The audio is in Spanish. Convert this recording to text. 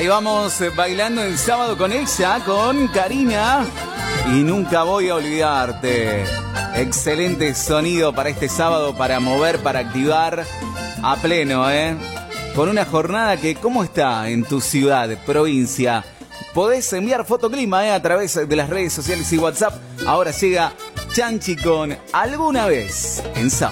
Ahí vamos bailando el sábado con ella, con Karina. Y nunca voy a olvidarte. Excelente sonido para este sábado, para mover, para activar a pleno, con una jornada que, ¿cómo está en tu ciudad, provincia? Podés enviar fotoclima a través de las redes sociales y WhatsApp. Ahora llega Chanchi con Alguna Vez en sábado.